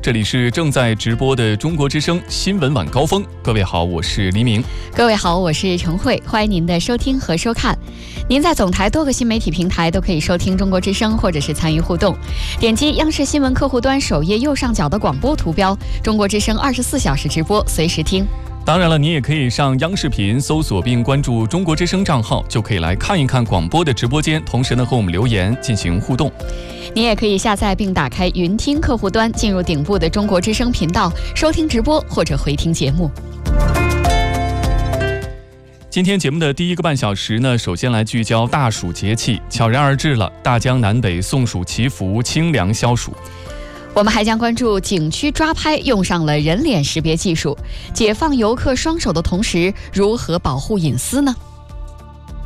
这里是正在直播的中国之声新闻晚高峰。各位好，我是黎明。 各位好，我是陈慧，欢迎您的收听和收看。您在总台多个新媒体平台都可以收听中国之声，或者是参与互动。点击央视新闻客户端首页右上角的广播图标，中国之声24小时直播，随时听。 当然了，你也可以上央视频搜索并关注中国之声账号，就可以来看一看广播的直播间，同时呢和我们留言进行互动。 你也可以下载并打开云听客户端，进入顶部的中国之声频道，收听直播或者回听节目。 今天节目的第一个半小时呢，首先来聚焦大暑节气，悄然而至了，大江南北送暑祈福，清凉消暑。 我们还将关注景区抓拍用上了人脸识别技术，解放游客双手的同时，如何保护隐私呢？